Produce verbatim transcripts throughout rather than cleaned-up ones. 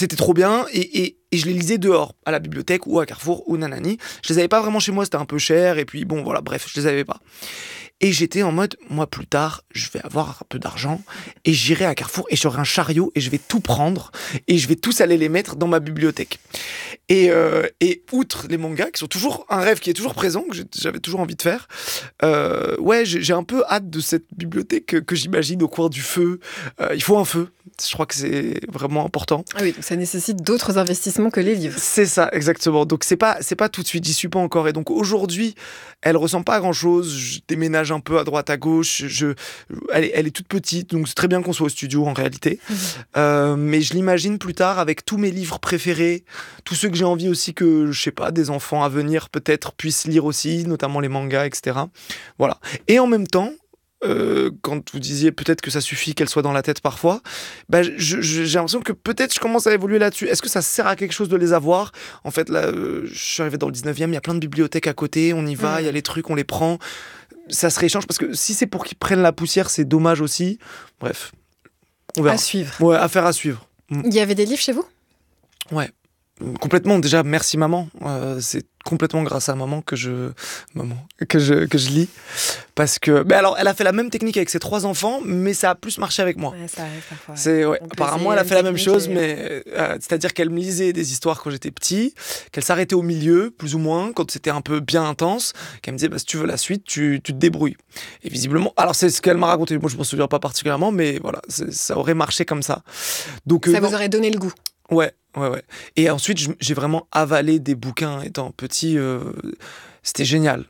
c'était trop bien, et, et, et je les lisais dehors, à la bibliothèque, ou à Carrefour, ou nanani. Je les avais pas vraiment chez moi, c'était un peu cher, et puis bon, voilà, bref, je les avais pas. Et j'étais en mode, moi plus tard, je vais avoir un peu d'argent et j'irai à Carrefour et j'aurai un chariot et je vais tout prendre et je vais tous aller les mettre dans ma bibliothèque. Et, euh, et outre les mangas, qui sont toujours un rêve qui est toujours présent, que j'avais toujours envie de faire, euh, ouais, j'ai, j'ai un peu hâte de cette bibliothèque que, que j'imagine au coin du feu. Euh, il faut un feu, je crois que c'est vraiment important. Ah oui, donc ça nécessite d'autres investissements que les livres. C'est ça, exactement. Donc c'est pas, c'est pas tout de suite, j'y suis pas encore. Et donc aujourd'hui, elle ressemble pas à grand chose. Je déménage un peu à droite, à gauche. Je, elle, est, elle est toute petite, donc c'est très bien qu'on soit au studio en réalité. Mmh. Euh, mais je l'imagine plus tard avec tous mes livres préférés, tous ceux que j'ai envie aussi que, je sais pas, des enfants à venir peut-être puissent lire aussi, notamment les mangas, et cetera. Voilà. Et en même temps, Euh, quand vous disiez peut-être que ça suffit qu'elle soit dans la tête parfois, bah, je, je, j'ai l'impression que peut-être je commence à évoluer là-dessus. Est-ce que ça sert à quelque chose de les avoir ? En fait, là, euh, je suis arrivé dans le dix-neuvième, il y a plein de bibliothèques à côté, on y va, il mmh. y a les trucs, on les prend. Ça se rééchange, parce que si c'est pour qu'ils prennent la poussière, c'est dommage aussi. Bref, on verra. À suivre. Ouais, affaire à suivre. Mm. Il y avait des livres chez vous ? Ouais. Complètement, déjà merci maman, euh, c'est complètement grâce à maman que je maman que je que je lis, parce que ben alors elle a fait la même technique avec ses trois enfants, mais ça a plus marché avec moi. Ouais, ça arrive parfois. C'est ouais, apparemment elle a fait la même chose, et... mais euh, c'est-à-dire qu'elle me lisait des histoires quand j'étais petit, qu'elle s'arrêtait au milieu plus ou moins quand c'était un peu bien intense, qu'elle me disait bah, si tu veux la suite tu tu te débrouilles. Et visiblement, alors c'est ce qu'elle m'a raconté, moi je m'en souviens pas particulièrement, mais voilà, ça aurait marché comme ça. Donc ça euh, vous non. aurait donné le goût. Ouais, ouais, ouais. Et ensuite, j'ai vraiment avalé des bouquins étant petit. Euh, c'était génial.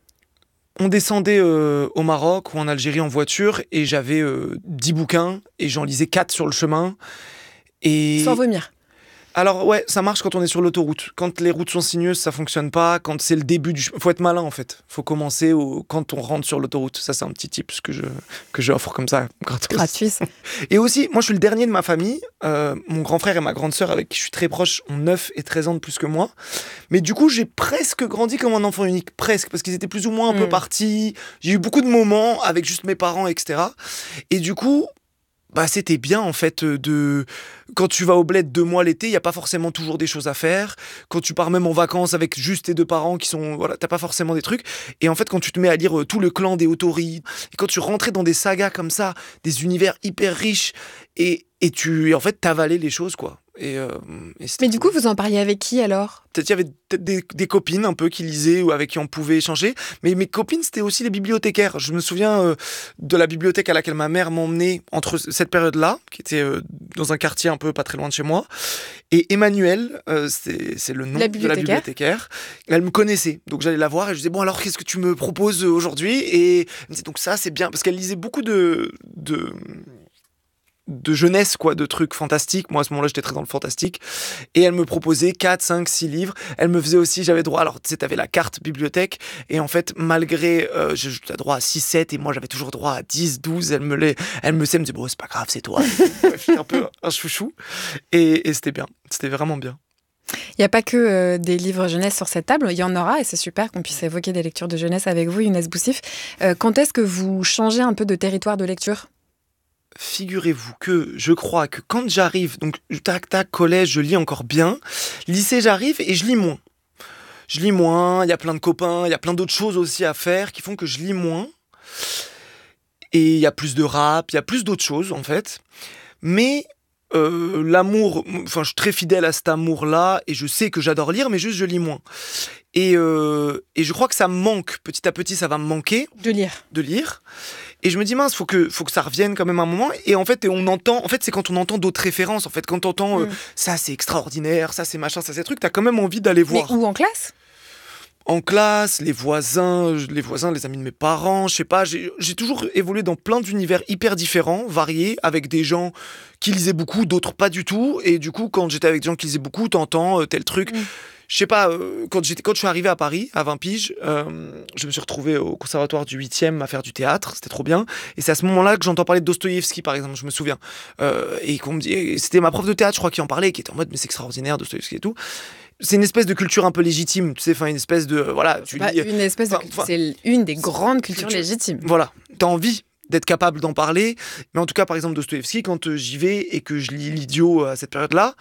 On descendait euh, au Maroc ou en Algérie en voiture et j'avais euh, dix bouquins et j'en lisais quatre sur le chemin. Et... Sans vomir. Alors ouais, ça marche quand on est sur l'autoroute. Quand les routes sont sinueuses, ça fonctionne pas. Quand c'est le début du chemin, faut être malin en fait. Faut commencer au... quand on rentre sur l'autoroute. Ça c'est un petit tip que je que j'offre comme ça gratos. Gratuit. Et aussi, moi je suis le dernier de ma famille. Euh, mon grand frère et ma grande sœur avec qui je suis très proche ont neuf et treize ans de plus que moi. Mais du coup, j'ai presque grandi comme un enfant unique, presque, parce qu'ils étaient plus ou moins un mmh. peu partis. J'ai eu beaucoup de moments avec juste mes parents, et cetera. Et du coup, bah c'était bien en fait de quand tu vas au bled deux mois l'été, il y a pas forcément toujours des choses à faire. Quand tu pars même en vacances avec juste tes deux parents qui sont voilà, t'as pas forcément des trucs. Et en fait quand tu te mets à lire euh, tout le clan des Autori, et quand tu rentrais dans des sagas comme ça, des univers hyper riches et et tu et en fait t'avalais les choses quoi. Et, euh, et mais du coup, vous en parliez avec qui alors ? Peut-être il y avait peut-être des, des copines un peu qui lisaient ou avec qui on pouvait échanger. Mais mes copines, c'était aussi les bibliothécaires. Je me souviens euh, de la bibliothèque à laquelle ma mère m'emmenait entre cette période-là, qui était euh, dans un quartier un peu pas très loin de chez moi. Et Emmanuelle, euh, c'est, c'est le nom la de la bibliothécaire. Elle me connaissait. Donc j'allais la voir et je disais, bon alors qu'est-ce que tu me proposes aujourd'hui ? Et elle me disait, donc ça c'est bien. Parce qu'elle lisait beaucoup de... de de jeunesse, quoi, de trucs fantastiques. Moi, à ce moment-là, j'étais très dans le fantastique. Et elle me proposait quatre, cinq, six livres. Elle me faisait aussi, j'avais droit, alors, tu sais, t'avais la carte bibliothèque. Et en fait, malgré, euh, j'avais droit à six, sept, et moi, j'avais toujours droit à dix, douze. Elle me les, elle me sait, me disait, bon, c'est pas grave, c'est toi. Bref, j'étais un peu un chouchou. Et, et c'était bien. C'était vraiment bien. Il n'y a pas que euh, des livres jeunesse sur cette table, il y en aura et c'est super qu'on puisse évoquer des lectures de jeunesse avec vous, Younes Boussif. Euh, quand est-ce que vous changez un peu de territoire de lecture ? Figurez-vous que je crois que quand j'arrive, donc tac tac, collège, je lis encore bien, lycée j'arrive et je lis moins. Je lis moins, il y a plein de copains, il y a plein d'autres choses aussi à faire qui font que je lis moins. Et il y a plus de rap, il y a plus d'autres choses en fait. Mais euh, l'amour, enfin je suis très fidèle à cet amour-là et je sais que j'adore lire, mais juste je lis moins. Et, euh, et je crois que ça me manque, petit à petit ça va me manquer. De lire. De lire. Et je me dis, mince, faut que, faut que ça revienne quand même un moment. Et en fait, et on entend, en fait, c'est quand on entend d'autres références. En fait, quand on entend euh, mm. ça, c'est extraordinaire, ça, c'est machin, ça, c'est truc, t'as quand même envie d'aller voir. Mais où en classe ? En classe, les voisins, les voisins, les amis de mes parents, je sais pas. J'ai, j'ai toujours évolué dans plein d'univers hyper différents, variés, avec des gens qui lisaient beaucoup, d'autres pas du tout. Et du coup, quand j'étais avec des gens qui lisaient beaucoup, t'entends euh, tel truc. Mm. Je sais pas, euh, quand, j'étais, quand je suis arrivé à Paris, à vingt piges, euh, je me suis retrouvé au conservatoire du huitième à faire du théâtre, c'était trop bien. Et c'est à ce moment-là que j'entends parler de Dostoïevski, par exemple, je me souviens. Euh, et qu'on me dit, et c'était ma prof de théâtre, je crois, qui en parlait, qui était en mode, mais c'est extraordinaire, Dostoïevski et tout. C'est une espèce de culture un peu légitime, tu sais, enfin une espèce de, euh, voilà. Tu bah, lis, une espèce de, c'est une des grandes cultures culture, légitimes. Voilà, t'as envie d'être capable d'en parler. Mais en tout cas, par exemple, Dostoïevski, quand euh, j'y vais et que je lis L'Idiot à cette période-là,